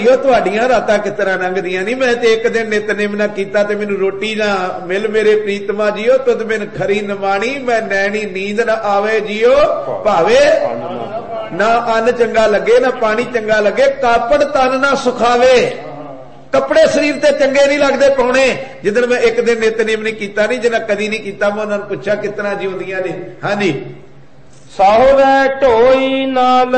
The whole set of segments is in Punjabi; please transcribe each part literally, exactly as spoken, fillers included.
ਜੀਓ ਤੁਹਾਡੀਆਂ ਰਾਤਾਂ ਕਿਸ ਤਰ੍ਹਾਂ ਲੰਘਦੀਆਂ ਨਹੀਂ। ਮੈਂ ਤੇ ਇੱਕ ਦਿਨ ਨਿਤਨੇਮ ਨਾ ਕੀਤਾ ਤੇ ਮੈਨੂੰ ਰੋਟੀ ਨਾ ਮਿਲ ਮੇਰੇ ਪ੍ਰੀਤਮਾ ਜੀਓ, ਤੁਧ ਬਿਨ ਖਰੀ ਨਮਾਣੀ ਮੈਂ ਨੈਣੀ ਨੀਂਦ ਨਾ ਆਵੇ ਜੀਓ, ਭਾਵੇ ਨਾ ਅੰਨ ਚੰਗਾ ਲੱਗੇ ਨਾ ਪਾਣੀ ਚੰਗਾ ਲੱਗੇ, ਕਾਪੜ ਤਨ ਨਾ ਸੁਖਾਵੇ। ਕੱਪੜੇ ਸਰੀਰ ਤੇ ਚੰਗੇ ਨਹੀਂ ਲੱਗਦੇ ਪਾਉਣੇ। ਜਿੱਦਣ ਮੈਂ ਇੱਕ ਦਿਨ ਨਿਤਨੇਮ ਨਹੀਂ ਕੀਤਾ ਨਹੀਂ, ਜਿਹਨਾਂ ਕਦੀ ਨਹੀਂ ਕੀਤਾ, ਮੈਂ ਉਹਨਾਂ ਨੂੰ ਪੁੱਛਿਆ ਕਿਤਨਾ ਜਿਉਂਦੀਆਂ ਨੇ। ਹਾਂਜੀ, ਸਾਹੁਰੇ ਢੋਈ ਨਾਲ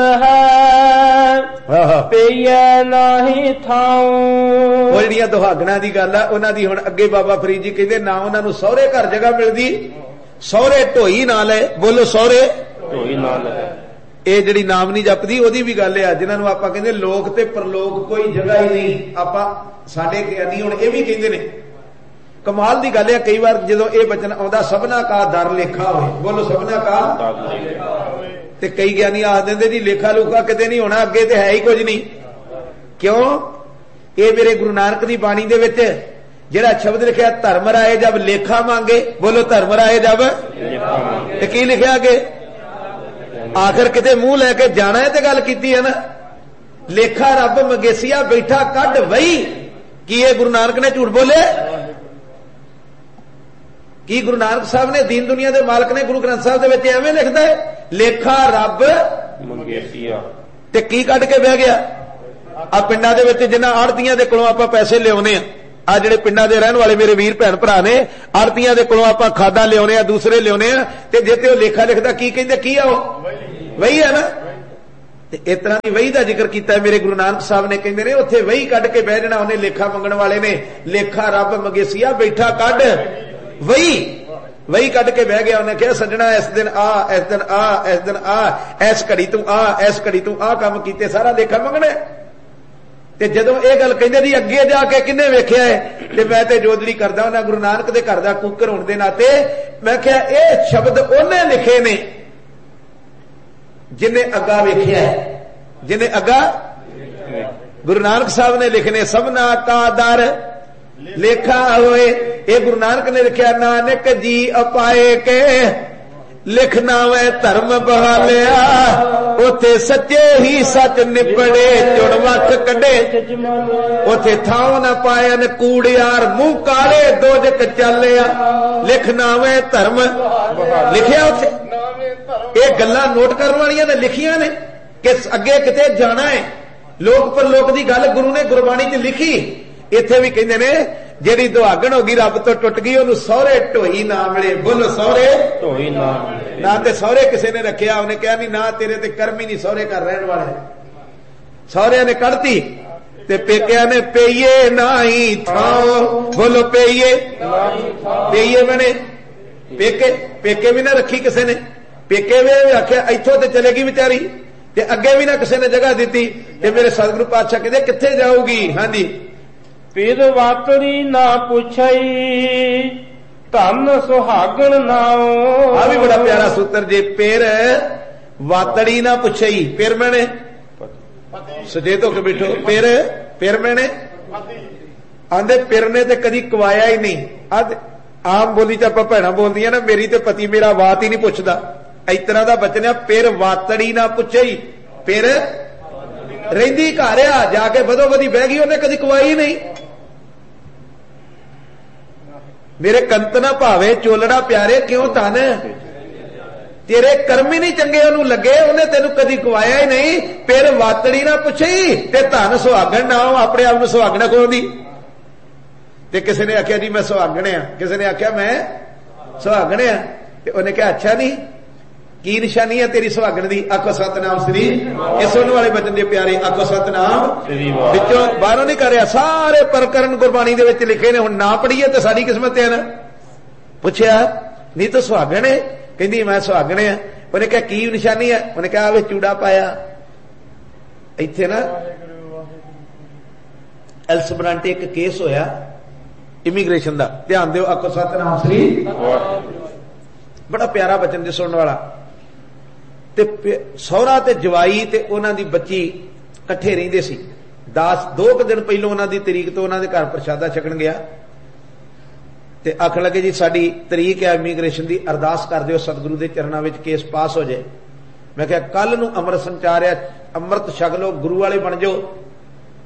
ਹੈ ਪਈਐ ਨਾਹੀ ਥਾਉ। ਉਹ ਜਿਹੜੀਆਂ ਦੁਹਾਗਣਾ ਦੀ ਗੱਲ ਆ ਉਹਨਾਂ ਦੀ ਹੁਣ ਅੱਗੇ ਬਾਬਾ ਫਰੀਦ ਜੀ ਕਹਿੰਦੇ ਨਾ ਉਹਨਾਂ ਨੂੰ ਸਹੁਰੇ ਘਰ ਜਗ੍ਹਾ ਮਿਲਦੀ, ਸਹੁਰੇ ਢੋਈ ਨਾਲ ਹੈ। ਬੋਲੋ ਸਹੁਰੇ ਢੋਈ ਨਾਲ ਹੈ। ਇਹ ਜਿਹੜੀ ਨਾਮ ਨਹੀਂ ਜਪਦੀ ਉਹਦੀ ਵੀ ਗੱਲ ਆ, ਜਿਨ੍ਹਾਂ ਨੂੰ ਆਪਾਂ ਕਹਿੰਦੇ ਲੋਕ ਤੇ ਪਰਲੋਕ ਕੋਈ ਜਗ੍ਹਾ ਹੀ ਨਹੀਂ। ਆਪਾਂ ਸਾਡੇ ਗਿਆਨੀ ਹੁਣ ਇਹ ਵੀ ਕਹਿੰਦੇ ਨੇ, ਕਮਾਲ ਦੀ ਗੱਲ ਹੈ, ਕਈ ਵਾਰ ਜਦੋਂ ਇਹ ਬਚਨ ਆਉਂਦਾ ਸਭਨਾ ਕਾ ਦਰ ਲੇਖਾ ਹੋਏ, ਬੋਲੋ ਸਭਨਾ ਕਾ, ਤੇ ਕਈ ਗਿਆਨੀ ਆਖ ਦਿੰਦੇ ਜੀ ਲੇਖਾ ਲੂਖਾ ਕਿਤੇ ਨਹੀਂ ਹੋਣਾ, ਅੱਗੇ ਤੇ ਹੈ ਹੀ ਕੁਝ ਨਹੀਂ। ਕਿਉਂ? ਇਹ ਮੇਰੇ ਗੁਰੂ ਨਾਨਕ ਦੀ ਬਾਣੀ ਦੇ ਵਿੱਚ ਜਿਹੜਾ ਸ਼ਬਦ ਲਿਖਿਆ ਧਰਮ ਰਾਏ ਜਬ ਲੇਖਾ ਮੰਗੇ, ਬੋਲੋ ਧਰਮ ਰਾਏ ਜਬ, ਤੇ ਕੀ ਲਿਖਿਆ ਅੱਗੇ? ਆਖਰ ਕਿਤੇ ਮੂੰਹ ਲੈ ਕੇ ਜਾਣਾ ਹੈ ਤੇ ਗੱਲ ਕੀਤੀ ਹੈ ਨਾ। ਲੇਖਾ ਰੱਬ ਮੰਗੇਸੀਆ ਬੈਠਾ ਕੱਢ ਵਈ। ਕੀ ਇਹ ਗੁਰੂ ਨਾਨਕ ਨੇ ਝੂਠ ਬੋਲੇ? ਕੀ ਗੁਰੂ ਨਾਨਕ ਸਾਹਿਬ ਨੇ, ਦੀਨ ਦੁਨੀਆ ਦੇ ਮਾਲਕ ਨੇ, ਗੁਰੂ ਗ੍ਰੰਥ ਸਾਹਿਬ ਦੇ ਵਿੱਚ ਐਵੇਂ ਲਿਖਦਾ ਹੈ ਲੇਖਾ ਰੱਬ ਮੰਗੇਸੀਆ, ਤੇ ਕੀ ਕੱਢ ਕੇ ਬਹਿ ਗਿਆ? ਆ ਪਿੰਡਾਂ ਦੇ ਵਿੱਚ ਜਿਨ੍ਹਾਂ ਆੜਤੀਆਂ ਦੇ ਕੋਲੋਂ ਆਪਾਂ ਪੈਸੇ ਲਿਆਉਨੇ ਆ, ਆ ਜਿਹੜੇ ਪਿੰਡਾਂ ਦੇ ਰਹਿਣ ਵਾਲੇ ਮੇਰੇ ਵੀਰ ਭੈਣ ਭਰਾ ਨੇ, ਆੜਤੀਆਂ ਦੇ ਕੋਲੋਂ ਆਪਾਂ ਖਾਦਾ ਲਿਆਉਨੇ ਆ, ਦੂਸਰੇ ਲਿਆਉਨੇ ਆ, ਤੇ ਜੇ ਤੇ ਉਹ ਲੇਖਾ ਲਿਖਦਾ ਕੀ ਕਹਿੰਦੇ? ਕੀ ਆ ਉਹ? ਵਹੀ ਹੈ ਨਾ। ਤੇ ਇਸ ਤਰ੍ਹਾਂ ਦੀ ਵਹੀ ਦਾ ਜ਼ਿਕਰ ਕੀਤਾ ਮੇਰੇ ਗੁਰੂ ਨਾਨਕ ਸਾਹਿਬ ਨੇ, ਕਹਿੰਦੇ ਨੇ ਉੱਥੇ ਵਹੀ ਕੱਢ ਕੇ ਬਹਿ ਜਾਣਾ ਉਹਨੇ, ਲੇਖਾ ਮੰਗਣ ਵਾਲੇ ਨੇ। ਲੇਖਾ ਰੱਬ ਮੰਗੇਸੀਆ ਬੈਠਾ ਕੱਢ ਵਹੀ, ਵਹੀ ਕੱਢ ਕੇ ਬਹਿ ਗਿਆ। ਉਹਨੇ ਕਿਹਾ ਸੱਜਣਾ ਇਸ ਦਿਨ ਆ, ਇਸ ਦਿਨ ਆ, ਇਸ ਦਿਨ ਆ, ਇਸ ਘੜੀ ਤੂੰ ਆ, ਇਸ ਘੜੀ ਤੂੰ ਆ ਕੰਮ ਕੀਤੇ, ਸਾਰਾ ਲੇਖਾ ਮੰਗਣਾ। ਤੇ ਜਦੋਂ ਇਹ ਗੱਲ ਕਹਿੰਦੇ ਜੀ ਅੱਗੇ ਜਾ ਕੇ ਕਿੰਨੇ ਵੇਖਿਆ ਹੈ, ਤੇ ਮੈਂ ਤੇ ਜੋਦੜੀ ਕਰਦਾ ਉਹਨਾਂ ਗੁਰੂ ਨਾਨਕ ਦੇ ਘਰ ਦਾ ਕੂਕਰ ਹੋਣ ਦੇ ਨਾਤੇ ਮੈਂ ਕਿਹਾ ਇਹ ਸ਼ਬਦ ਉਹਨੇ ਲਿਖੇ ਨੇ ਜਿਹਨੇ ਅੱਗਾ ਵੇਖਿਆ ਹੈ, ਜਿਹਨੇ ਅੱਗਾ ਗੁਰੂ ਨਾਨਕ ਸਾਹਿਬ ਨੇ ਲਿਖਨੇ। ਸਭਨਾ ਕਾ ਦਰ ਲੇਖਾ ਹੋਏ, ਇਹ ਗੁਰੂ ਨਾਨਕ ਨੇ ਲਿਖਿਆ। ਨਾਨਕ ਜੀ ਅਪਾਏ ਕੇ ਲਿਖਣਾ ਵੈ ਧਰਮ ਬਹਾਲਿਆ, ਉਥੇ ਸੱਚੇ ਹੀ ਸੱਚ ਨਿਬੜੇ ਚੁਣ ਵੱਖ ਕੱਢੇ। ਉਥੇ ਥਾਂ ਨਾ ਪਾਇਆ ਨ ਕੂੜਿਆਰ ਮੂੰਹ ਕਾਲੇ ਦੋਜਕ ਚੱਲਿਆ, ਲਿਖਣਾ ਵੈ ਧਰਮ ਲਿਖਿਆ ਉੱਥੇ। ਇਹ ਗੱਲਾਂ ਨੋਟ ਕਰਨ ਵਾਲੀਆਂ ਨੇ ਲਿਖੀਆਂ ਨੇ ਕਿ ਅੱਗੇ ਕਿਤੇ ਜਾਣਾ ਹੈ। ਲੋਕ ਪਰਲੋਕ ਦੀ ਗੱਲ ਗੁਰੂ ਨੇ ਗੁਰਬਾਣੀ 'ਚ ਲਿਖੀ। ਇੱਥੇ ਵੀ ਕਹਿੰਦੇ ਨੇ ਜਿਹੜੀ ਦੁਹਾਗਣ ਹੋ ਗਈ ਰੱਬ ਤੋਂ ਟੁੱਟ ਗਈ ਉਹਨੂੰ ਸਹੁਰੇ ਢੋਈ ਨਾ ਮਿਲੇ। ਬੋਲੋ ਸਹੁਰੇ ਢੋਈ ਨਾ ਮਿਲੇ। ਨਾ ਤੇ ਸਹੁਰੇ ਕਿਸੇ ਨੇ ਰੱਖਿਆ, ਉਹਨੇ ਕਿਹਾ ਨਹੀਂ ਨਾ ਤੇਰੇ ਤੇ ਕਰਮ ਹੀ ਨਹੀਂ ਸਹੁਰੇ ਘਰ ਰਹਿਣ ਵਾਲੇ। ਸਹੁਰਿਆਂ ਨੇ ਕੱਢਤੀ ਤੇ ਪੇਕਿਆਂ ਨੇ ਪਈਏ ਨਾਹੀ ਥਾਓ। ਬੋਲੋ ਪਈਏ, ਪਈਏ ਬਣੇ ਪੇਕੇ, ਪੇਕੇ ਵੀ ਨਾ ਰੱਖੀ ਕਿਸੇ ਨੇ। ਪੇਕੇ ਵੀ ਆਖਿਆ ਇੱਥੋਂ ਤੇ ਚਲੇਗੀ ਵਿਚਾਰੀ, ਤੇ ਅੱਗੇ ਵੀ ਨਾ ਕਿਸੇ ਨੇ ਜਗ੍ਹਾ ਦਿੱਤੀ। ਤੇ ਮੇਰੇ ਸਤਿਗੁਰੂ ਪਾਤਸ਼ਾਹ ਕਹਿੰਦੇ ਕਿੱਥੇ ਜਾਊਗੀ? ਹਾਂਜੀ, ਪੀਰ ਵਾਤੜੀ ਨਾ ਪੁੱਛਈ ਧਨ ਸੁਹਾਗਣ ਨਾਉ। ਆ ਵੀ ਬੜਾ ਪਿਆਰਾ ਸੂਤਰ ਜੇ। ਪੀਰ ਵਾਤੜੀ ਨਾ ਪੁੱਛਈ, ਪੀਰ ਮੈਨੇ ਸਜੇ ਹੋ ਕੇ ਬੈਠੋ। ਪੀਰ ਪੀਰ ਮੈਨੇ ਆਂਦੇ ਪੀਰ ਨੇ ਤੇ ਕਦੀ ਕਵਾਇਆ ਹੀ ਨਹੀਂ। ਅੱਜ ਆਮ ਬੋਲੀ ਚ ਆਪਾਂ ਭੈਣਾਂ ਬੋਲਦੀਆਂ ਨਾ, ਮੇਰੀ ਤੇ ਪਤੀ ਮੇਰਾ ਬਾਤ ਹੀ ਨਹੀਂ ਪੁੱਛਦਾ, ਇਸ ਤਰ੍ਹਾਂ ਦਾ ਬਚਨ ਆ। ਪੀਰ ਵਾਤੜੀ ਨਾ ਪੁੱਛਈ, ਪੀਰ ਰਹਿੰਦੀ ਘਰ ਆ, ਜਾ ਕੇ ਵਧੋ ਵਧੀ ਬਹਿ ਗਈ, ਉਹਨੇ ਕਦੀ ਕਵਾਈ ਨਹੀਂ। ਮੇਰੇ ਕੰਤ ਨਾ ਭਾਵੇ ਚੋਲੜਾ ਪਿਆਰੇ ਕਿਉਂ ਧਨ, ਤੇਰੇ ਕਰਮ ਹੀ ਨਹੀਂ ਚੰਗੇ ਉਹਨੂੰ ਲੱਗੇ, ਉਹਨੇ ਤੈਨੂੰ ਕਦੀ ਕਵਾਇਆ ਹੀ ਨਹੀਂ। ਫਿਰ ਵਾਤੜੀ ਨਾ ਪੁੱਛੀ ਤੇ ਧਨ ਸੁਹਾਗਣ ਨਾ ਹੋ, ਆਪਣੇ ਆਪ ਨੂੰ ਸੁਹਾਗਣਾ ਕੋਦੀ। ਤੇ ਕਿਸੇ ਨੇ ਆਖਿਆ ਜੀ ਮੈਂ ਸੁਹਾਗਣ ਆ, ਕਿਸੇ ਨੇ ਆਖਿਆ ਮੈਂ ਸੁਹਾਗਣ ਆ, ਤੇ ਉਹਨੇ ਕਿਹਾ ਅੱਛਾ ਨਹੀਂ, ਕੀ ਨਿਸ਼ਾਨੀ ਹੈ ਤੇਰੀ ਸੁਹਾਗਣ ਦੀ? ਆਖੋ ਸਤਨਾਮ ਸ੍ਰੀ। ਇਹ ਸੁਣਨ ਵਾਲੇ ਬਚਨ ਦੇ ਪਿਆਰੇ, ਆਖੋ ਸਤਨਾਮ ਸ੍ਰੀ। ਵਿੱਚੋਂ ਬਾਹਰੋਂ ਨਹੀਂ ਕਰ ਰਿਹਾ, ਸਾਰੇ ਪ੍ਰਕਰਨ ਗੁਰਬਾਣੀ ਦੇ ਵਿੱਚ ਲਿਖੇ ਨੇ। ਹੁਣ ਨਾ ਪੜੀਏ ਤੇ ਸਾਡੀ ਕਿਸਮਤ ਹੈ ਨਾ। ਪੁੱਛਿਆ ਨਹੀਂ ਤਾਂ ਸੁਹਾਗਣ ਹੈ? ਕਹਿੰਦੀ ਮੈਂ ਸੁਹਾਗਣ ਆ। ਉਹਨੇ ਕਿਹਾ ਕੀ ਨਿਸ਼ਾਨੀ ਹੈ? ਉਹਨੇ ਕਿਹਾ ਆਵੇ ਚੂੜਾ ਪਾਇਆ। ਇੱਥੇ ਨਾ ਐਲਸਬਰਾਂਟੇ ਇੱਕ ਕੇਸ ਹੋਇਆ ਇਮੀਗ੍ਰੇਸ਼ਨ ਦਾ, ਧਿਆਨ ਦਿਓ। ਆਖੋ ਸਤਨਾਮ ਸ੍ਰੀ। ਬੜਾ ਪਿਆਰਾ ਬਚਨ ਜੇ ਸੁਣਨ ਵਾਲਾ। ਤੇ ਸਹੁਰਾ ਤੇ ਜਵਾਈ ਤੇ ਉਹਨਾਂ ਦੀ ਬੱਚੀ ਇਕੱਠੇ ਰਹਿੰਦੇ ਸੀ। ਦਸ ਦੋ ਕੁ ਦਿਨ ਪਹਿਲੋਂ ਉਹਨਾਂ ਦੀ ਤਰੀਕ ਤੋਂ ਉਹਨਾਂ ਦੇ ਘਰ ਪ੍ਰਸ਼ਾਦਾ ਛਕਣ ਗਿਆ, ਤੇ ਆਖਣ ਲੱਗੇ ਜੀ ਸਾਡੀ ਤਰੀਕ ਹੈ ਇਮੀਗ੍ਰੇਸ਼ਨ ਦੀ, ਅਰਦਾਸ ਕਰ ਦਿਓ ਸਤਿਗੁਰੂ ਦੇ ਚਰਨਾਂ ਵਿੱਚ ਕੇਸ ਪਾਸ ਹੋ ਜਾਏ। ਮੈਂ ਕਿਹਾ ਕੱਲ ਨੂੰ ਅੰਮ੍ਰਿਤ ਸੰਚਾਰਿਆ, ਅੰਮ੍ਰਿਤ ਛਕ ਲਓ, ਗੁਰੂ ਵਾਲੇ ਬਣ ਜਾਓ।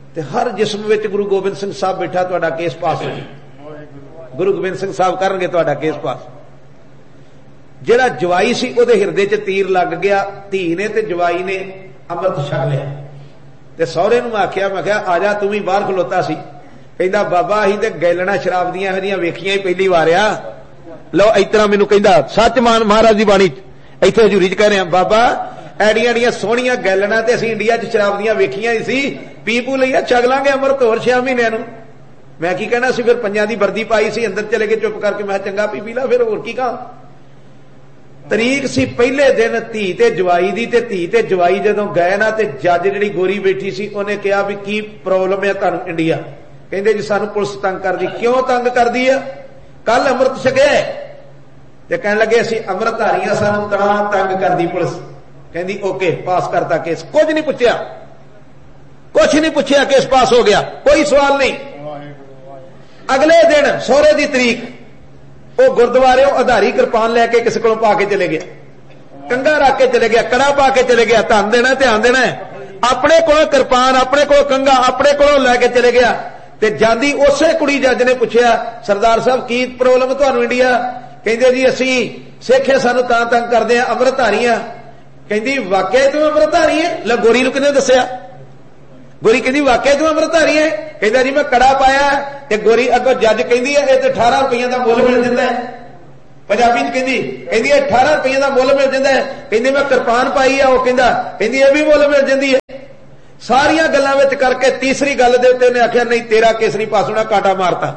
ਤੇ ਹਰ ਜਿਸਮ ਵਿੱਚ ਗੁਰੂ ਗੋਬਿੰਦ ਸਿੰਘ ਸਾਹਿਬ ਬੈਠਾ, ਤੁਹਾਡਾ ਕੇਸ ਪਾਸ ਹੋ ਜੀ। ਗੁਰੂ ਗੋਬਿੰਦ ਸਿੰਘ ਸਾਹਿਬ ਕਰਨਗੇ ਤੁਹਾਡਾ ਕੇਸ ਪਾਸ। ਜਿਹੜਾ ਜਵਾਈ ਸੀ ਉਹਦੇ ਹਿਰਦੇ 'ਚ ਤੀਰ ਲੱਗ ਗਿਆ। ਧੀ ਨੇ ਤੇ ਜਵਾਈ ਨੇ ਅੰਮ੍ਰਿਤ ਛਕ ਲਿਆ ਤੇ ਸਹੁਰੇ ਨੂੰ ਆਖਿਆ, ਮੈਂ ਕਿਹਾ ਆ ਜਾ, ਤੂੰ ਵੀ ਬਾਹਰ ਖਲੋਤਾ ਸੀ। ਕਹਿੰਦਾ ਬਾਬਾ ਅਸੀਂ ਤੇ ਗੈਲਣਾ ਸ਼ਰਾਬ ਦੀਆਂ ਇਹੋ ਜਿਹੀਆਂ ਵੇਖੀਆਂ ਹੀ ਪਹਿਲੀ ਵਾਰ ਆ। ਲਓ ਇਸ ਤਰ੍ਹਾਂ ਮੈਨੂੰ ਕਹਿੰਦਾ, ਸੱਚ ਮਾਨ ਮਹਾਰਾਜ ਦੀ ਬਾਣੀ ਇੱਥੇ ਹਜ਼ੂਰੀ 'ਚ ਕਹਿ ਰਹੇ ਆ, ਬਾਬਾ ਐਡੀਆਂ ਐਡੀਆਂ ਸੋਹਣੀਆਂ ਗੈਲਣਾ ਤੇ ਅਸੀਂ ਇੰਡੀਆ 'ਚ ਸ਼ਰਾਬ ਦੀਆਂ ਵੇਖੀਆਂ ਹੀ ਸੀ, ਪੀ ਪੂ ਲਈਆ, ਛਕ ਲਾਂਗੇ ਅੰਮ੍ਰਿਤ ਹੋਰ ਛੇ ਮਹੀਨਿਆਂ ਨੂੰ। ਮੈਂ ਕੀ ਕਹਿਣਾ ਸੀ, ਫਿਰ ਪੰਜਾਂ ਦੀ ਵਰਦੀ ਪਾਈ ਸੀ, ਅੰਦਰ ਚਲੇ ਗਏ ਚੁੱਪ ਕਰਕੇ। ਮੈਂ ਚੰਗਾ ਪੀ ਪੀ ਲਾ, ਫਿਰ ਹੋਰ ਕੀ ਕਹਾਂ। ਤਰੀਕ ਸੀ ਪਹਿਲੇ ਦਿਨ ਧੀ ਤੇ ਜਵਾਈ ਦੀ, ਤੇ ਧੀ ਤੇ ਜਵਾਈ ਜਦੋਂ ਗਏ ਨਾ ਤੇ ਜੱਜ ਜਿਹੜੀ ਗੋਰੀ ਬੈਠੀ ਸੀ ਉਹਨੇ ਕਿਹਾ ਵੀ ਕੀ ਪ੍ਰੋਬਲਮ ਹੈ ਤੁਹਾਨੂੰ ਇੰਡੀਆ? ਕਹਿੰਦੇ ਜੀ ਸਾਨੂੰ ਪੁਲਿਸ ਤੰਗ ਕਰਦੀ। ਕਿਉਂ ਤੰਗ ਕਰਦੀ ਆ? ਕੱਲ ਅੰਮ੍ਰਿਤ ਛਕਿਆ ਤੇ ਕਹਿਣ ਲੱਗੇ ਅਸੀਂ ਅੰਮ੍ਰਿਤਧਾਰੀਆਂ, ਸਾਨੂੰ ਤਾਂ ਤੰਗ ਕਰਦੀ ਪੁਲਿਸ। ਕਹਿੰਦੀ ਓਕੇ, ਪਾਸ ਕਰਤਾ ਕੇਸ। ਕੁਝ ਨਹੀਂ ਪੁੱਛਿਆ, ਕੁਛ ਨਹੀਂ ਪੁੱਛਿਆ, ਕੇਸ ਪਾਸ ਹੋ ਗਿਆ, ਕੋਈ ਸਵਾਲ ਨਹੀਂ। ਅਗਲੇ ਦਿਨ ਸਹੁਰੇ ਦੀ ਤਰੀਕ, ਉਹ ਗੁਰਦੁਆਰਿਓਂ ਆਧਾਰੀ ਕਿਰਪਾਨ ਲੈ ਕੇ ਕਿਸੇ ਕੋਲੋਂ ਪਾ ਕੇ ਚਲੇ ਗਿਆ, ਕੰਘਾ ਰੱਖ ਕੇ ਚਲੇ ਗਿਆ, ਕੜਾ ਪਾ ਕੇ ਚਲੇ ਗਿਆ। ਧਨ ਦੇਣਾ, ਧਿਆਨ ਦੇਣਾ। ਆਪਣੇ ਕੋਲੋਂ ਕਿਰਪਾਨ, ਆਪਣੇ ਕੋਲੋਂ ਕੰਘਾ, ਆਪਣੇ ਕੋਲੋਂ ਲੈ ਕੇ ਚਲੇ ਗਿਆ। ਤੇ ਜਾਂਦੀ ਉਸੇ ਕੁੜੀ ਜੱਜ ਨੇ ਪੁੱਛਿਆ, ਸਰਦਾਰ ਸਾਹਿਬ ਕੀ ਪ੍ਰੋਬਲਮ ਤੁਹਾਨੂੰ ਇੰਡੀਆ? ਕਹਿੰਦੇ ਜੀ ਅਸੀਂ ਸਿੱਖ ਸਾਨੂੰ ਤਾਂ ਤੰਗ ਕਰਦੇ ਆ, ਅੰਮ੍ਰਿਤਧਾਰੀ ਆ। ਕਹਿੰਦੀ ਵਾਕਿਆ ਤੂੰ ਅੰਮ੍ਰਿਤਧਾਰੀ ਹੈ? ਲੈ ਗੋਰੀ ਨੂੰ ਕਿਹਨੇ ਦੱਸਿਆ? ਗੋਰੀ ਕਹਿੰਦੀ ਵਾਕਿਆ ਤੂੰ ਅੰਮ੍ਰਿਤਧਾਰੀ ਹੈ? ਕਹਿੰਦਾ ਜੀ ਮੈਂ ਕੜਾ ਪਾਇਆ। ਤੇ ਗੋਰੀ ਅੱਗੋਂ ਜੱਜ ਕਹਿੰਦੀ ਹੈ ਇਹ ਤੇ ਅਠਾਰਾਂ ਰੁਪਈਆਂ ਦਾ ਮੁੱਲ ਮਿਲ ਜਾਂਦਾ ਹੈ। ਪੰਜਾਬੀ ਚ ਕਹਿੰਦੀ ਕਹਿੰਦੀ ਇਹ ਅਠਾਰਾਂ ਰੁਪਈਆਂ ਦਾ ਮੁੱਲ ਮਿਲ ਜਾਂਦਾ ਹੈ। ਕਹਿੰਦੀ ਮੈਂ ਕਿਰਪਾਨ ਪਾਈ ਆ। ਉਹ ਕਹਿੰਦਾ ਕਹਿੰਦੀ ਇਹ ਵੀ ਮੁੱਲ ਮਿਲ ਜਾਂਦੀ ਹੈ। ਸਾਰੀਆਂ ਗੱਲਾਂ ਵਿੱਚ ਕਰਕੇ ਤੀਸਰੀ ਗੱਲ ਦੇ ਉੱਤੇ ਉਹਨੇ ਆਖਿਆ ਨਹੀਂ ਤੇਰਾ ਕੇਸ ਨਹੀਂ ਪਾਸ ਹੋਣਾ, ਕਾਂਟਾ ਮਾਰਤਾ।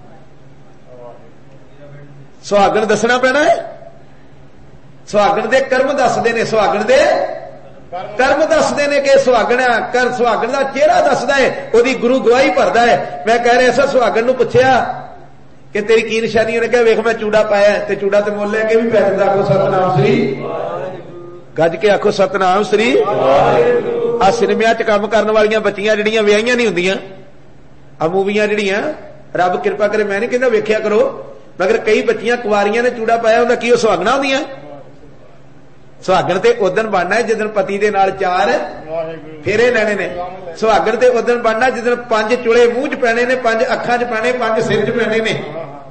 ਸੁਹਾਗਣ ਦੱਸਣਾ ਪੈਣਾ ਹੈ। ਸੁਹਾਗਣ ਦੇ ਕਰਮ ਦੱਸਦੇ ਨੇ, ਸੁਹਾਗਣ ਦੇ ਕਰਮ ਦੱਸਦੇ ਨੇ ਕਿ ਸੁਹਾਗਣ ਕਰ, ਸੁਹਾਗਣ ਦਾ ਚਿਹਰਾ ਦੱਸਦਾ ਹੈ, ਉਹਦੀ ਗੁਰੂ ਗਵਾਹੀ ਭਰਦਾ ਹੈ। ਮੈਂ ਕਹਿ ਰਿਹਾ ਸਾਂ ਸੁਹਾਗਣ ਨੂੰ ਪੁੱਛਿਆ ਕਿ ਤੇਰੀ ਕੀ ਨਿਸ਼ਾਨੀ? ਉਹਨੇ ਕਿਹਾ ਵੇਖ ਮੈਂ ਚੂੜਾ ਪਾਇਆ। ਤੇ ਚੂੜਾ ਤੇ ਮੁੱਲ ਲੈ ਕੇ ਵੀ ਪੈ ਜਾਂਦਾ। ਆਖੋ ਸਤਨਾਮ ਸ੍ਰੀ, ਗੱਜ ਕੇ ਆਖੋ ਸਤਨਾਮ ਸ੍ਰੀ। ਆ ਸਿਨੇਮਿਆਂ 'ਚ ਕੰਮ ਕਰਨ ਵਾਲੀਆਂ ਬੱਚੀਆਂ ਜਿਹੜੀਆਂ ਵਿਆਹੀਆਂ ਨਹੀਂ ਹੁੰਦੀਆਂ, ਆ ਮੂਵੀਆਂ ਜਿਹੜੀਆਂ, ਰੱਬ ਕਿਰਪਾ ਕਰੇ, ਮੈਂ ਨਹੀਂ ਕਹਿੰਦਾ ਵੇਖਿਆ ਕਰੋ, ਮਗਰ ਕਈ ਬੱਚੀਆਂ ਕੁਆਰੀਆਂ ਨੇ ਚੂੜਾ ਪਾਇਆ ਹੁੰਦਾ, ਕੀ ਉਹ ਸੁਹਾਗਣਾ ਹੁੰਦੀਆਂ? ਸੁਹਾਗਣ ਤੇ ਉਦਣ ਬਣਨਾ ਹੈ ਜਿੱਦਣ ਪਤੀ ਦੇ ਨਾਲ ਚਾਰ ਫੇਰੇ ਲੈਣੇ ਨੇ। ਸੁਹਾਗਣ ਤੇ ਉਦਣ ਬਣਨਾ ਜਿੱਦਣ ਪੰਜ ਚੁਲੇ ਮੂੰਹ 'ਚ ਪੈਣੇ ਨੇ, ਪੰਜ ਅੱਖਾਂ 'ਚ ਪੈਣੇ, ਪੰਜ ਸਿਰ 'ਚ ਪੈਣੇ ਨੇ।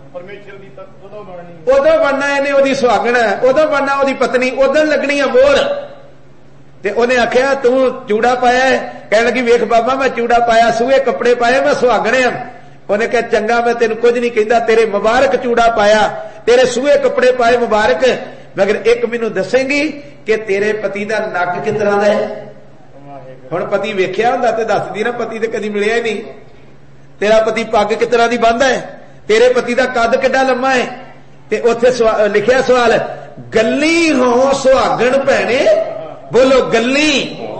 ਉਦੋਂ ਬਣਨਾ ਇਹਨੇ ਉਹਦੀ ਸੁਹਾਗਣ, ਉਦੋਂ ਬਣਨਾ ਉਹਦੀ ਪਤਨੀ, ਉਦੋਂ ਲੱਗਣੀ ਆ ਮੋਹਰ। ਤੇ ਉਹਨੇ ਆਖਿਆ ਤੂੰ ਚੂੜਾ ਪਾਇਆ? ਕਹਿਣ ਲੱਗੀ ਵੇਖ ਬਾਬਾ ਮੈਂ ਚੂੜਾ ਪਾਇਆ, ਸੂਹੇ ਕੱਪੜੇ ਪਾਏ, ਮੈਂ ਸੁਹਾਗਣ ਆ। ਉਹਨੇ ਕਿਹਾ ਚੰਗਾ ਮੈਂ ਤੈਨੂੰ ਕੁਝ ਨਹੀਂ ਕਹਿੰਦਾ, ਤੇਰੇ ਮੁਬਾਰਕ ਚੂੜਾ ਪਾਇਆ, ਤੇਰੇ ਸੂਹੇ ਕੱਪੜੇ ਪਾਏ, ਮੁਬਾਰਕ। ਮਗਰ ਇੱਕ ਮੈਨੂੰ ਦੱਸੇਂਗੀ ਕਿ ਤੇਰੇ ਪਤੀ ਦਾ ਨੱਕ ਕਿਸ ਤਰ੍ਹਾਂ ਦਾ ਹੈ? ਹੁਣ ਪਤੀ ਵੇਖਿਆ ਹੁੰਦਾ ਤੇ ਦੱਸਦੀ ਨਾ, ਪਤੀ ਤੇ ਕਦੀ ਮਿਲਿਆ ਹੀ ਨਹੀਂ। ਤੇਰਾ ਪਤੀ ਪੱਗ ਕਿਸ ਤਰ੍ਹਾਂ ਦੀ ਬੰਨ੍ਹਦਾ ਹੈ? ਤੇਰੇ ਪਤੀ ਦਾ ਕੱਦ ਕਿੱਡਾ ਲੰਮਾ ਹੈ? ਤੇ ਉੱਥੇ ਲਿਖਿਆ ਸਵਾਲ, ਗੱਲੀ ਹੋ ਸੁਹਾਗਣ ਭੈਣੇ, ਬੋਲੋ ਗੱਲੀ।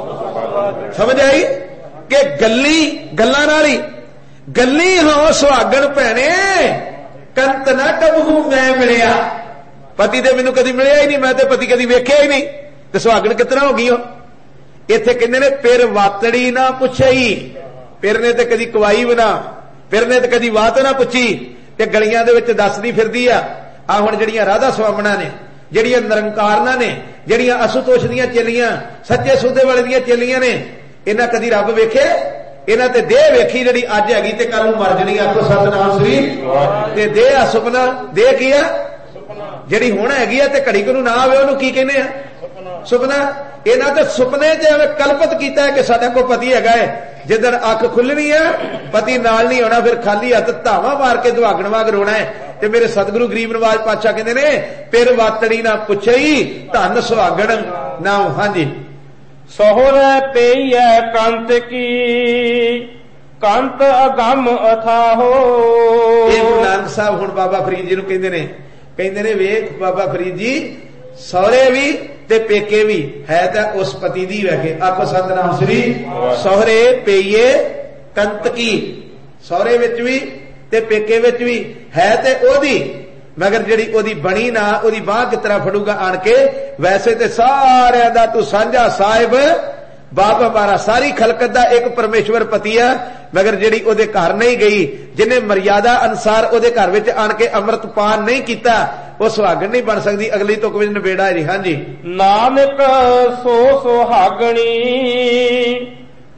ਸਮਝ ਆਈ ਕਿ ਗੱਲੀ ਗੱਲਾਂ ਨਾਲ ਹੀ, ਗੱਲੀ ਹੋ ਸੁਹਾਗਣ ਭੈਣੇ, ਕੰਤ ਨਾ ਕਬਹੂ ਮੈਂ ਮਿਲਿਆ। ਪਤੀ ਤੇ ਮੈਨੂੰ ਕਦੀ ਮਿਲਿਆ ਹੀ ਨਹੀਂ, ਮੈਂ ਤੇ ਪਤੀ ਕਦੀ ਵੇਖਿਆ ਹੀ ਨਹੀਂ, ਤੇ ਸੁਹਾਗਣ ਕਿਤਨਾ ਹੋ ਗਈ? ਇੱਥੇ ਕਹਿੰਦੇ ਨੇ ਪਿਰ ਵਾਤੜੀ ਨਾ ਪੁੱਛਈ। ਪਿਰ ਨੇ ਤੇ ਕਦੀ ਕਵਾਈ ਬਣਾ, ਪਿਰ ਨੇ ਤੇ ਕਦੀ ਬਾਤ ਨਾ ਪੁੱਛੀ, ਤੇ ਗਲੀਆਂ ਦੇ ਵਿੱਚ ਦੱਸਦੀ ਫਿਰਦੀ ਆ। ਆ ਹੁਣ ਜਿਹੜੀਆਂ ਰਾਧਾ ਸੁਆਮਣਾ ਨੇ, ਜਿਹੜੀਆਂ ਨਿਰੰਕਾਰਨਾਂ ਨੇ, ਜਿਹੜੀਆਂ ਅਸੁਤੋਸ਼ ਦੀਆਂ ਚੇਲੀਆਂ, ਸੱਚੇ ਸੌਦੇ ਵਾਲੇ ਦੀਆਂ ਚੇਲੀਆਂ ਨੇ, ਇਹਨਾਂ ਕਦੀ ਰੱਬ ਵੇਖੇ? ਇਹਨਾਂ ਤੇ ਦੇਹ ਵੇਖੀ ਜਿਹੜੀ ਅੱਜ ਹੈਗੀ ਤੇ ਕੱਲ ਨੂੰ ਮਰ ਜਾਣੀ। ਆਖੋ ਸਤਨਾਮ ਸ੍ਰੀ। ਤੇ ਦੇਹ ਆ ਸੁਪਨਾ, ਦੇਹ ਕੀ ਆ? ਜਿਹੜੀ ਹੁਣ ਹੈਗੀ ਆ ਤੇ ਘੜੀ ਕੋ ਨੂੰ ਨਾ ਆਵੇ ਉਹਨੂੰ ਕੀ ਕਹਿੰਦੇ ਆ? ਸੁਪਨਾ। ਇਹਨਾਂ ਤੇ ਸੁਪਨੇ 'ਚ ਐਵੇਂ ਕਲਪਤ ਕੀਤਾ ਹੈ ਕਿ ਸਾਡਾ ਕੋਈ ਪਤੀ ਹੈਗਾ ਹੈ। ਜਿੱਦਣ ਅੱਖ ਖੁੱਲਣੀ ਆ ਪਤੀ ਨਾਲ ਨਹੀਂ ਹੋਣਾ, ਫਿਰ ਖਾਲੀ ਹੱਥ ਧਾਵਾ ਮਾਰ ਕੇ ਦੁਹਾਗਣ ਵਾਂਗ ਰੋਣਾ ਹੈ। ਤੇ ਮੇਰੇ ਸਤਿਗੁਰੂ ਗਰੀਬ ਨਵਾਜ ਪਾਤਸ਼ਾਹ ਕਹਿੰਦੇ ਨੇ ਪਿਰ ਵਾਤੜੀ ਨਾ ਪੁੱਛਈ, ਧਨ ਸੁਹਾਗਣ ਨਾ। ਹਾਂਜੀ, ਸਹੁਰੇ ਪਈਐ ਕੰਤ ਕੀ, ਕੰਤ ਅਗੰਮ ਅਥਾਹੋ। ਇਹ ਗੁਰੂ ਨਾਨਕ ਸਾਹਿਬ ਹੁਣ ਬਾਬਾ ਫਰੀਦ ਜੀ ਨੂੰ ਕਹਿੰਦੇ ਨੇ, ਕਹਿੰਦੇ ਨੇ ਵੇਖ ਬਾਬਾ ਫਰੀਦ ਜੀ, ਸਹੁਰੇ ਵੀ ਤੇ ਪੇਕੇ ਵੀ ਹੈ ਤਾਂ ਉਸ ਪਤੀ ਦੀ ਵੈਕੇ। ਆਖੋ ਸਤਨਾਮ ਸ੍ਰੀ। ਸਹੁਰੇ ਪਈਏ ਕੰਤ ਕੀ, ਸਹੁਰੇ ਵਿੱਚ ਵੀ ਤੇ ਪੇਕੇ ਵਿੱਚ ਵੀ ਹੈ ਤੇ ਉਹਦੀ, ਮਗਰ ਜਿਹੜੀ ਉਹਦੀ ਬਣੀ ਨਾ, ਉਹਦੀ ਬਾਂਹ ਕਿਸ ਤਰ੍ਹਾਂ ਫੜੂਗਾ ਆਣ ਕੇ? ਵੈਸੇ ਤੇ ਸਾਰਿਆਂ ਦਾ ਤੂੰ ਸਾਂਝਾ ਸਾਹਿਬ ਬਾਪ ਹਮਾਰਾ, ਸਾਰੀ ਖਲਕਤ ਦਾ ਇੱਕ ਪਰਮੇਸ਼ਵਰ ਪਤੀ ਆ, ਮਗਰ ਜਿਹੜੀ ਉਹਦੇ ਘਰ ਨਹੀਂ ਗਈ, ਜਿਹਨੇ ਮਰਿਆਦਾ ਅਨੁਸਾਰ ਉਹਦੇ ਘਰ ਵਿੱਚ ਆਣ ਕੇ ਅੰਮ੍ਰਿਤ ਪਾਨ ਨਹੀਂ ਕੀਤਾ, ਉਹ ਸੁਹਾਗਣ ਨਹੀਂ ਬਣ ਸਕਦੀ। ਅਗਲੀ ਤੁਕ ਵਿੱਚ ਨਿਬੇੜਾ ਜੀ। ਹਾਂਜੀ, ਨਾਨਕ ਸੋ ਸੁਹਾਗਣੀ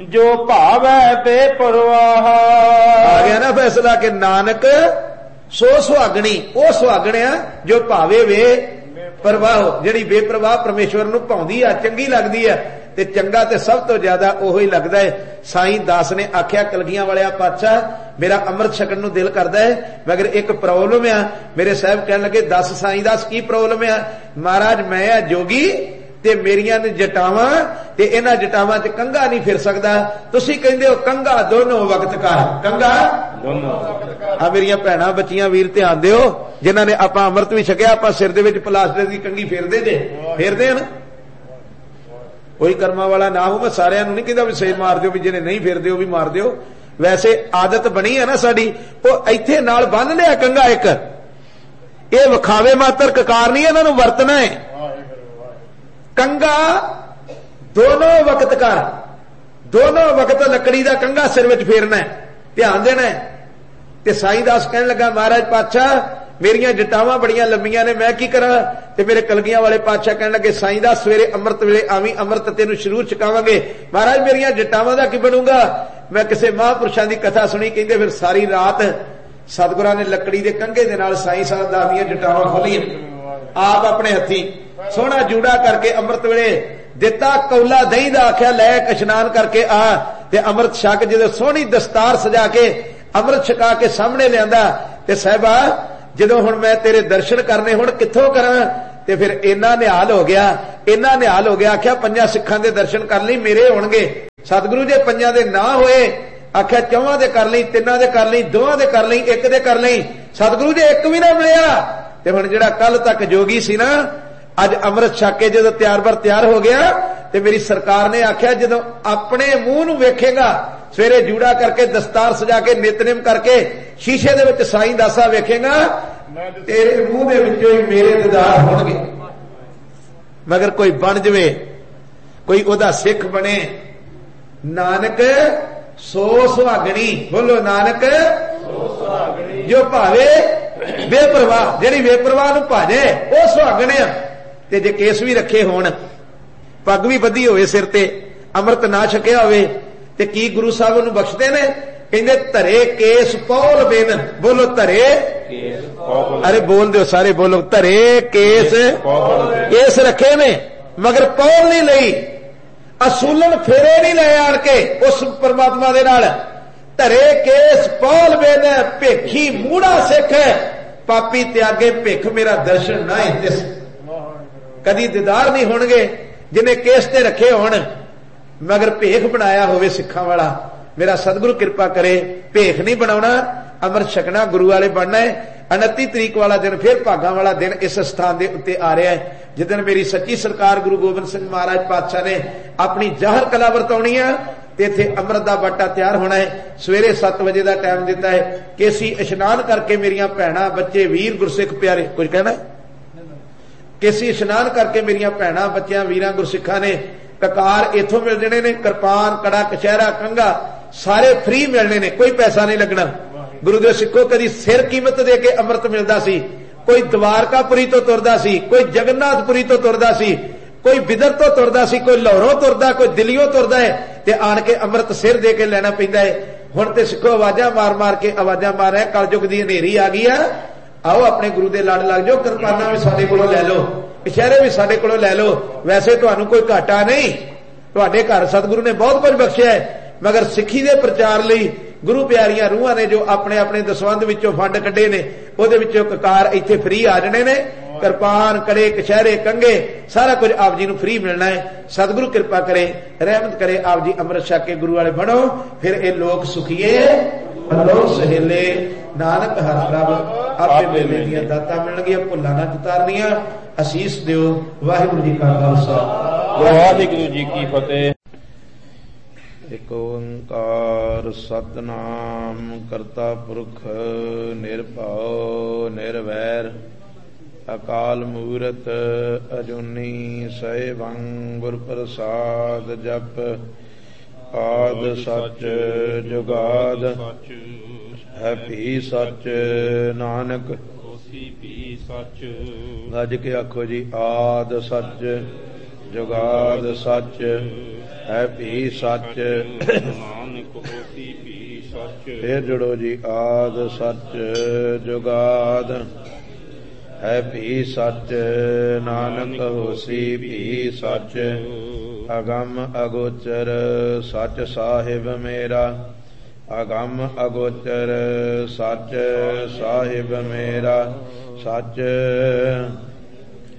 जो भावै बेपरवाह। आ गया ना फैसला कि नानक सो सुहागणी, वो सुहागणिया जो भावे वे परवाह, जिहड़ी बेपरवाह परमेश्वर नूं भाउंदी आ, चंगी लगदी है। ते चंगा ते सब तो ज्यादा ओहो ही लगदा है। साईं दास ने आख्या कलगियां वालिया पातशाह मेरा अमृत छकण नूं दिल करदा है, मगर एक प्रॉब्लम आ। मेरे साहब कहण लगे दस साईं दास की प्रॉब्लम आ? महाराज मैं आ जोगी ते मेरियां ने जटावां ते इन्हां जटावां च कंघा नहीं फिर सकदा। तुसीं कहंदे हो कंघा दोनों वक्त कर, कंघा दोनों आ। मेरियां भैणां बच्चियां वीर ध्यान दिओ, जिन्हां ने आपां अमृत भी छकिया, आपां सिर दे विच प्लास्टर दी कंघी फेरदे जे, फेरदे हन। कोई कर्मा वाला ना हो, मैं सारिਆਂ ਨੂੰ नहीं कहता भी सेर मार दिओ, भी जिन्हें नहीं फेरदे हो भी मार दिओ। वैसे आदत बनी है ना साडी, ਉਹ ਇੱਥੇ ਨਾਲ ਬੰਨ ਲਿਆ ਕੰਘਾ ਇੱਕ, ਇਹ ਵਿਖਾਵੇ ਮਾਤਰ ਕਕਾਰ ਨਹੀਂ, ਇਹਨਾਂ ਨੂੰ ਵਰਤਣਾ ਹੈ। कंघा दोनों वक्त कर, दोनों वक्त लकड़ी का कंघा सिर में फेरना है, ध्यान देना है। ते साईं दास कहने लगा महाराज पातशाह मेरियां जटावां बड़ियां लंबियां ने, मैं की करा? ते मेरे कलगियां वाले पातशाह कहने लगे साईं दास सवेरे अमृत वेले आवी, अमृत तेनू शरूर छकावांगे। महाराज मेरियां जटावां दा की बनूंगा? मैं किसी महापुरुषां दी कथा सुनी, कहंदे फिर सारी रात सतगुरां ने लकड़ी दे कंघे दे नाल साईं साहब दा दीयां जटावां खोलियां, आप अपने हथी सोहना जूड़ा करके अमृत वेले दिता, कौला दही दा आख्या लै इशनान करके आ, ते अमृत छक जदों सोहनी दस्तार सजा के अमृत छका के सामने लियांदा। ते साहिबा जदों हुण मैं तेरे दर्शन करने हुण कित्थों करां? ते फिर इन्ना निहाल हो गया, इन्ना निहाल हो गया। आख्या पंजां सिखां दे दर्शन कर लई, मेरे होणगे। सतगुरु जे पंजां दे ना होए, आख्या चौहां दे कर लई, तिन्नां दे कर लई, दोहां दे कर लई, एक दे कर लई। सतगुरु जे एक भी ना मिलिया। ते हुण जिहड़ा कल तक जोगी सी ना, अज अमृत छक के जदों तैयार बर तैयार हो गया, ते मेरी सरकार ने आख्या जदों अपने मुंह नूं वेखेगा, सवेरे जूड़ा करके दस्तार सजा के नितनेम करके शीशे दे विच साईं दासा वेखेगा, तेरे मुंह दे विचों ही मेरे दीदार होणगे। मगर कोई बन जवे, कोई ओदा सिख बने, नानक सो सुहागणी, बोलो नानक सो सुहागणी जो भावे बेपरवाह, जिहड़ी बेपरवाह नूं भाजे वो सुहागण आ। ते जे केस भी रखे होण, पग भी बधी होवे सिर ते, अमृत ना छकिया होवे, ते की गुरु साहब नूं बख्शदे ने? कहंदे धरे केस पौल बिन, बोलो धरे केस पौल, अरे बोल दिओ सारे, बोलो धरे केस पौल, केस रखे ने मगर पौल नहीं लई, असूलन फेरे नहीं ले आण के उस परमात्मा दे नाल। धरे केस पौल बिन भेखी मूड़ा सिख, पापी त्यागे भिख मेरा दर्शन ना ही दिस। कदी दीदार नहीं होणगे जिन्हें केस ते रखे होण, मगर भेख बनाया होवे सिखां वाला। मेरा सतगुरु कृपा करे, भेख नहीं बनाउणा, अमृत छकना, गुरु वाले बनना है। उनतीस तरीक वाला दिन फिर भागां वाला दिन इस स्थान दे उत्ते आ रहा है, जिदन मेरी सच्ची सरकार गुरु गोबिंद सिंह महाराज पातशाह ने अपनी जाहर कला वरताउणी है। इत्थे अमृत दा बाटा तैयार होना है। सवेरे सत्त बजे का टाइम दिता है। केसी इशनान करके मेरियां भैणां बच्चे वीर गुरसिख प्यारे, कुछ कहना? केसी इशनान करके मेरियां भैणां बच्चियां वीरां गुरसिखां ने ककार इथों मिल जाने ने, किरपान कड़ा कचहरा कंघा सारे फ्री मिलने ने, कोई पैसा नहीं लगना। गुरु दे सिखो कदी सिर कीमत दे के अमृत मिलदा सी, कोई द्वारकापुरी तो तुरदा सी, कोई जगन्नाथपुरी तो तुरदा सी, कोई बिदर तो तुरदा सी, कोई लाहौरों तुरदा, कोई दिल्लीओं तुरदा है, ते आण के अमृत सिर दे के लेना पैंदा है। हुण ते सिखो आवाजां मार मार के आवाजां मार रहे, कलयुग दी हनेरी आ गई है, आओ अपने गुरु दे लड़ लग जाओ, किरपाना भी साडे कोलों लै लो, कचहरे भी साडे कोलों लै लो। वैसे तुहानूं कोई घाटा नहीं, तुहाडे घर सतगुरु ने बहुत कुछ बख्शिया है, मगर सिੱਖੀ ਦੇ प्रचार ਲਈ गुरु प्यारियां रूहां ने जो अपने अपने दसवंध विचों फंड कड्ढे ने, ਉਹਦੇ ਵਿੱਚੋਂ ककार ਇੱਥੇ फ्री आ जाने ने। किरपान कड़े कचहरे कंघे सारा कुछ आप जी नूं फ्री मिलना है। सतगुरु कृपा करे, रहमत करे, आप जी अमृत छक के गुरु वाले बनो, फिर ये लोग सुखीए लोग सहेले। नानक हर प्रभ आपे मेले दियां दातां मिलणगीਆਂ, भुल्लां ना चितारनियां। असीस दिओ। वाहिगुरू जी का खालसा, वाहिगुरू जी की फतेह। एक ओंकार सतनाम करता पुरख निर्भव निर्वैर अकाल मूरत अजूनी सैभं गुर प्रसाद जप आद सच जुगाद है भी सच नानक होसी भी सच। गज के आखो जी आद सच ਜੁਗਾਦ ਸੱਚ ਹੈ ਭੀ ਸੱਚ। ਨਾਨਕ ਹੋਸੀ ਭੀ ਸੱਚ। ਫੇਰ ਜੁੜੋ ਜੀ। ਆਦ ਸੱਚ ਜੁਗਾਦ ਹੈ ਭੀ ਸੱਚ, ਨਾਨਕ ਹੋਸੀ ਭੀ ਸੱਚ। ਅਗੰਮ ਅਗੋਚਰ ਸੱਚ ਸਾਹਿਬ ਮੇਰਾ, ਅਗੰਮ ਅਗੋਚਰ ਸੱਚ ਸਾਹਿਬ ਮੇਰਾ। ਸੱਚ